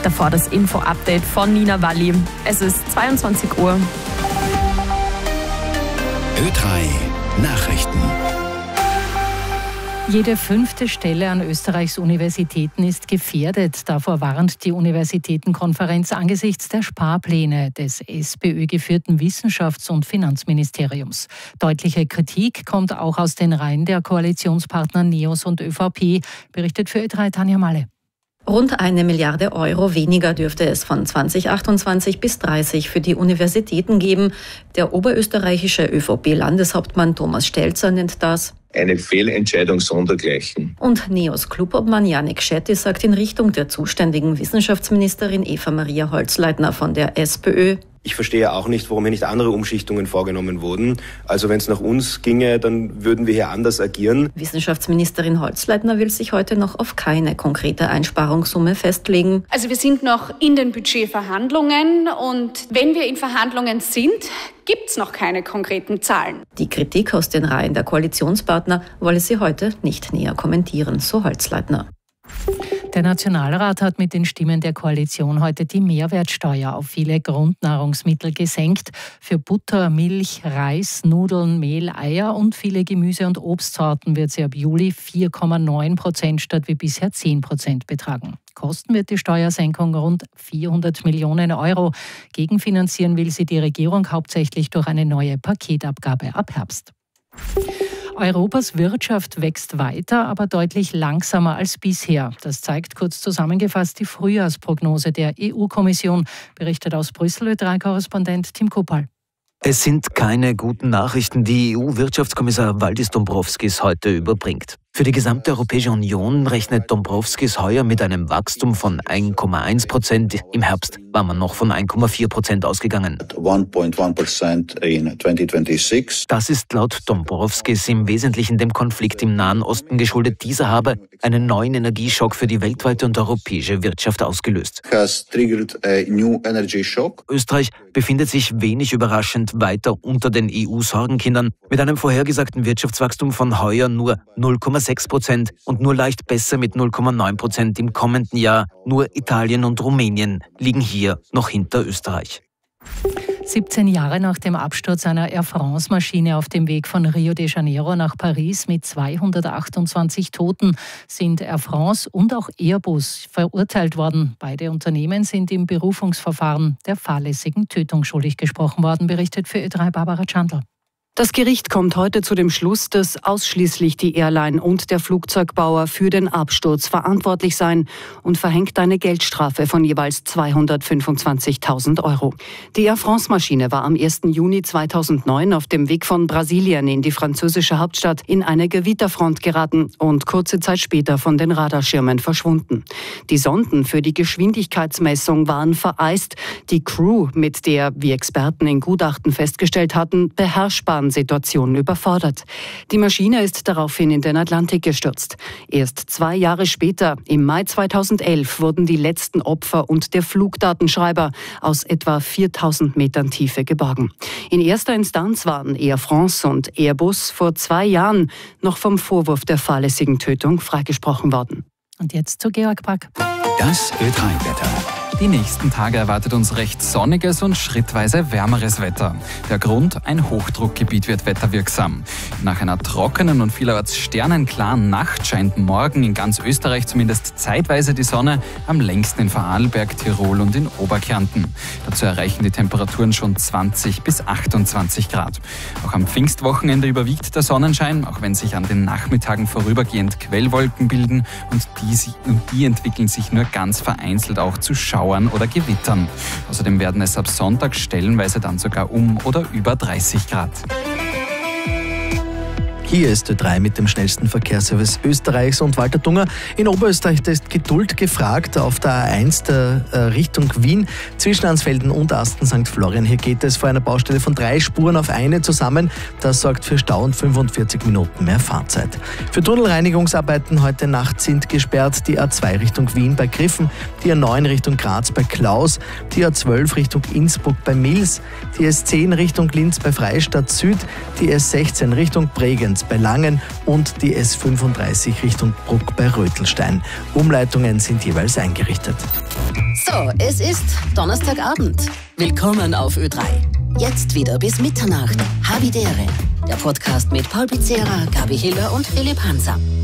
Davor das Info-Update von Nina Walli. Es ist 22 Uhr. Ö3 Nachrichten. Jede 5. Stelle an Österreichs Universitäten ist gefährdet. Davor warnt die Universitätenkonferenz angesichts der Sparpläne des SPÖ-geführten Wissenschafts- und Finanzministeriums. Deutliche Kritik kommt auch aus den Reihen der Koalitionspartner NEOS und ÖVP, berichtet für Ö3 Tanja Malle. Rund 1 Milliarde Euro weniger dürfte es von 2028 bis 30 für die Universitäten geben. Der oberösterreichische ÖVP-Landeshauptmann Thomas Stelzer nennt das eine Fehlentscheidung sondergleichen. Und NEOS Clubobmann Janik Schetti sagt in Richtung der zuständigen Wissenschaftsministerin Eva-Maria Holzleitner von der SPÖ: Ich verstehe auch nicht, warum hier nicht andere Umschichtungen vorgenommen wurden. Also wenn es nach uns ginge, dann würden wir hier anders agieren. Wissenschaftsministerin Holzleitner will sich heute noch auf keine konkrete Einsparungssumme festlegen. Also wir sind noch in den Budgetverhandlungen und wenn wir in Verhandlungen sind, gibt es noch keine konkreten Zahlen. Die Kritik aus den Reihen der Koalitionspartner wolle sie heute nicht näher kommentieren, so Holzleitner. Der Nationalrat hat mit den Stimmen der Koalition heute die Mehrwertsteuer auf viele Grundnahrungsmittel gesenkt. Für Butter, Milch, Reis, Nudeln, Mehl, Eier und viele Gemüse- und Obstsorten wird sie ab Juli 4,9% statt wie bisher 10% betragen. Kosten wird die Steuersenkung rund 400 Millionen Euro. Gegenfinanzieren will sie die Regierung hauptsächlich durch eine neue Paketabgabe ab Herbst. Europas Wirtschaft wächst weiter, aber deutlich langsamer als bisher. Das zeigt kurz zusammengefasst die Frühjahrsprognose der EU-Kommission, berichtet aus Brüssel Ö3-Korrespondent Tim Kopal. Es sind keine guten Nachrichten, die EU-Wirtschaftskommissar Valdis Dombrovskis heute überbringt. Für die gesamte Europäische Union rechnet Dombrovskis heuer mit einem Wachstum von 1,1%. Im Herbst war man noch von 1,4% ausgegangen. 1,1% in 2026. Das ist laut Dombrovskis im Wesentlichen dem Konflikt im Nahen Osten geschuldet. Dieser habe einen neuen Energieschock für die weltweite und europäische Wirtschaft ausgelöst. Has triggered a new energy shock. Österreich befindet sich wenig überraschend weiter unter den EU-Sorgenkindern mit einem vorhergesagten Wirtschaftswachstum von heuer nur 0,6% und nur leicht besser mit 0,9% im kommenden Jahr. Nur Italien und Rumänien liegen hier noch hinter Österreich. 17 Jahre nach dem Absturz einer Air France-Maschine auf dem Weg von Rio de Janeiro nach Paris mit 228 Toten sind Air France und auch Airbus verurteilt worden. Beide Unternehmen sind im Berufungsverfahren der fahrlässigen Tötung schuldig gesprochen worden, berichtet für Ö3 Barbara Chandler. Das Gericht kommt heute zu dem Schluss, dass ausschließlich die Airline und der Flugzeugbauer für den Absturz verantwortlich seien und verhängt eine Geldstrafe von jeweils 225.000 Euro. Die Air France-Maschine war am 1. Juni 2009 auf dem Weg von Brasilien in die französische Hauptstadt in eine Gewitterfront geraten und kurze Zeit später von den Radarschirmen verschwunden. Die Sonden für die Geschwindigkeitsmessung waren vereist. Die Crew, mit der, wie Experten in Gutachten festgestellt hatten, beherrschbaren Situationen überfordert. Die Maschine ist daraufhin in den Atlantik gestürzt. Erst 2 Jahre später, im Mai 2011, wurden die letzten Opfer und der Flugdatenschreiber aus etwa 4000 Metern Tiefe geborgen. In erster Instanz waren Air France und Airbus vor 2 Jahren noch vom Vorwurf der fahrlässigen Tötung freigesprochen worden. Und jetzt zu Georg Brack. Das Ö3-Wetter. Die nächsten Tage erwartet uns recht sonniges und schrittweise wärmeres Wetter. Der Grund: ein Hochdruckgebiet wird wetterwirksam. Nach einer trockenen und vielerorts sternenklaren Nacht scheint morgen in ganz Österreich zumindest zeitweise die Sonne, am längsten in Vorarlberg, Tirol und in Oberkärnten. Dazu erreichen die Temperaturen schon 20 bis 28 Grad. Auch am Pfingstwochenende überwiegt der Sonnenschein, auch wenn sich an den Nachmittagen vorübergehend Quellwolken bilden und die entwickeln sich nur ganz vereinzelt auch zu Schauern oder Gewittern. Außerdem werden es ab Sonntag stellenweise dann sogar um oder über 30 Grad. Hier ist Ö3 mit dem schnellsten Verkehrsservice Österreichs und Walter Dunger. In Oberösterreich ist Geduld gefragt auf der A1 der Richtung Wien zwischen Ansfelden und Asten St. Florian. Hier geht es vor einer Baustelle von 3 Spuren auf eine zusammen. Das sorgt für Stau und 45 Minuten mehr Fahrzeit. Für Tunnelreinigungsarbeiten heute Nacht sind gesperrt die A2 Richtung Wien bei Griffen, die A9 Richtung Graz bei Klaus, die A12 Richtung Innsbruck bei Mils, die S10 Richtung Linz bei Freistadt Süd, die S16 Richtung Bregenz Graz bei Langen und die S35 Richtung Bruck bei Rötelstein. Umleitungen sind jeweils eingerichtet. So, es ist Donnerstagabend. Willkommen auf Ö3. Jetzt wieder bis Mitternacht. Havidere. Der Podcast mit Paul Pizzera, Gabi Hiller und Philipp Hanser.